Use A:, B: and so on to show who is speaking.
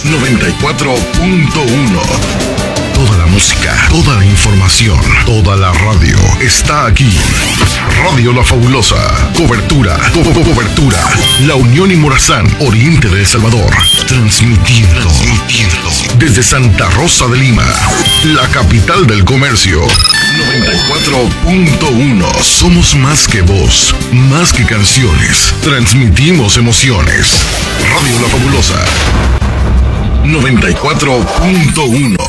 A: 94.1. Toda la música, toda la información, toda la radio está aquí. Radio La Fabulosa. Cobertura. La Unión y Morazán, oriente de El Salvador. Transmitiendo desde Santa Rosa de Lima, la capital del comercio. 94.1. Somos más que voz, más que canciones. Transmitimos emociones. Radio La Fabulosa. 94.1.